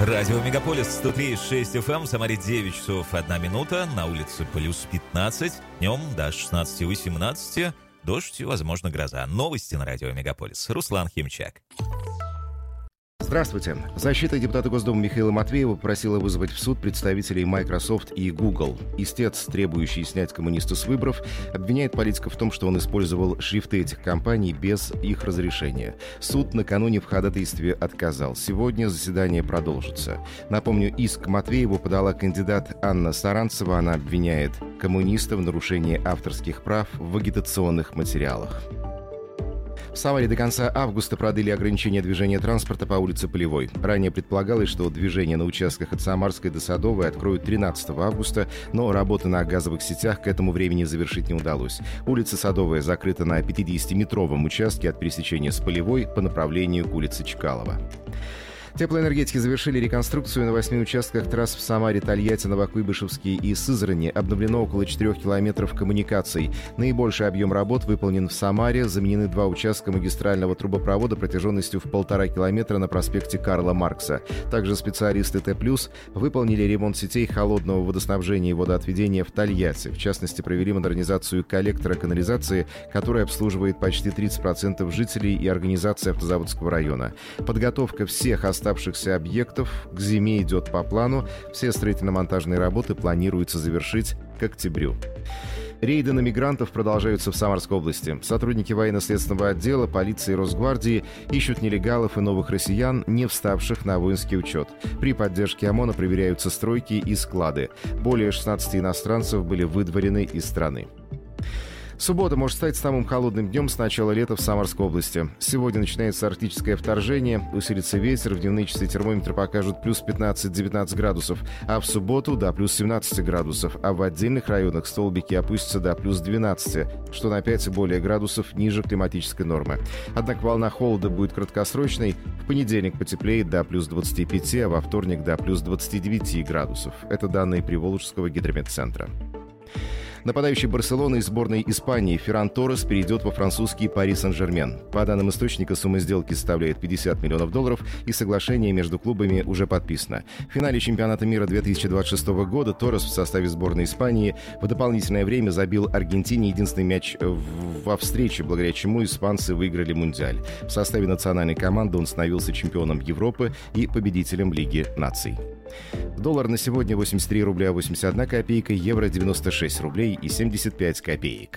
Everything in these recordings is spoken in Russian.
Радио Мегаполис 103,6 FM, в Самаре 9 часов 1 минута, на улице плюс 15, днем до 16-18, дождь и, возможно, гроза. Новости на Радио Мегаполис. Руслан Химчак. Здравствуйте. Защита депутата Госдумы Михаила Матвеева просила вызвать в суд представителей Microsoft и Google. Истец, требующий снять коммуниста с выборов, обвиняет политика в том, что он использовал шрифты этих компаний без их разрешения. Суд накануне в ходатайстве отказал. Сегодня заседание продолжится. Напомню, иск Матвееву подала кандидат Анна Саранцева. Она обвиняет коммуниста в нарушении авторских прав в агитационных материалах. В Самаре до конца августа продлили ограничение движения транспорта по улице Полевой. Ранее предполагалось, что движение на участках от Самарской до Садовой откроют 13 августа, но работы на газовых сетях к этому времени завершить не удалось. Улица Садовая закрыта на 50-метровом участке от пересечения с Полевой по направлению к улице Чкалова. Теплоэнергетики завершили реконструкцию на 8 участках трасс в Самаре, Тольятти, Новокуйбышевске и Сызрани. Обновлено около 4 километров коммуникаций. Наибольший объем работ выполнен в Самаре. Заменены 2 участка магистрального трубопровода протяженностью в 1,5 километра на проспекте Карла Маркса. Также специалисты Т+, выполнили ремонт сетей холодного водоснабжения и водоотведения в Тольятти. В частности, провели модернизацию коллектора канализации, который обслуживает почти 30% жителей и организаций Автозаводского района. Подготовка всех оставшихся объектов к зиме идет по плану. Все строительно-монтажные работы планируется завершить к октябрю. Рейды на мигрантов продолжаются в Самарской области. Сотрудники военно-следственного отдела, полиции и Росгвардии ищут нелегалов и новых россиян, не вставших на воинский учет. При поддержке ОМОНа проверяются стройки и склады. Более 16 иностранцев были выдворены из страны. Суббота может стать самым холодным днем с начала лета в Самарской области. Сегодня начинается арктическое вторжение, усилится ветер, в дневные часы термометры покажут плюс 15-19 градусов, а в субботу до плюс 17 градусов, а в отдельных районах столбики опустятся до плюс 12, что на 5 и более градусов ниже климатической нормы. Однако волна холода будет краткосрочной, в понедельник потеплеет до плюс 25, а во вторник до плюс 29 градусов. Это данные Приволжского гидрометцентра. Нападающий Барселоны и сборной Испании Ферран Торрес перейдет во французский Пари Сен-Жермен. По данным источника, сумма сделки составляет $50 миллионов, и соглашение между клубами уже подписано. В финале чемпионата мира 2026 года Торрес в составе сборной Испании в дополнительное время забил Аргентине единственный мяч во встрече, благодаря чему испанцы выиграли Мундиаль. В составе национальной команды он становился чемпионом Европы и победителем Лиги наций. Доллар на сегодня 83 рубля 81 копейка, евро 96 рублей и 75 копеек.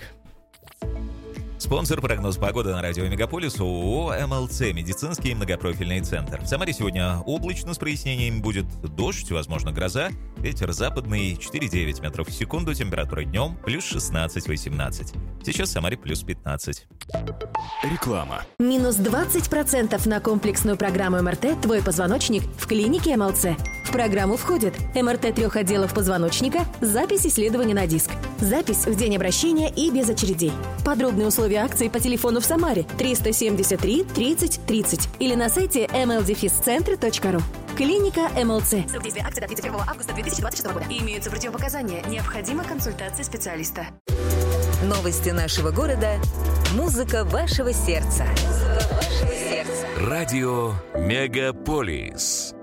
Спонсор прогноз погоды на радио Мегаполис ООО МЛЦ «Медицинский многопрофильный центр». В Самаре сегодня облачно с прояснениями, будет дождь, возможно, гроза. Ветер западный 4,9 метров в секунду, температура днем плюс 16-18. Сейчас в Самаре плюс 15. Реклама. Минус 20% на комплексную программу МРТ «Твой позвоночник» в клинике МЛЦ. В программу входит МРТ 3 отделов позвоночника, запись исследования на диск, запись в день обращения и без очередей. Подробные условия акции по телефону в Самаре 373 30 30 или на сайте mldefiscentre.ru. Клиника МЛЦ. Срок действия акции до 31 августа 2026 года. Имеются противопоказания. Необходима консультация специалиста. Новости нашего города. Музыка вашего сердца. Радио Мегаполис.